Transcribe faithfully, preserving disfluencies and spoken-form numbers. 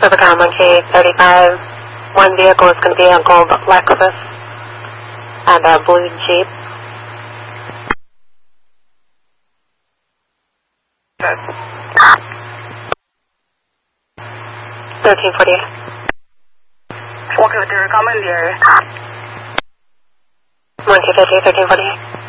Overcom Monkey thirty-five. One vehicle is going to be a gold Lexus and a blue Jeep. thirteen forty-eight. Okay, with the recommend here. Monkey fifty, thirteen forty-eight.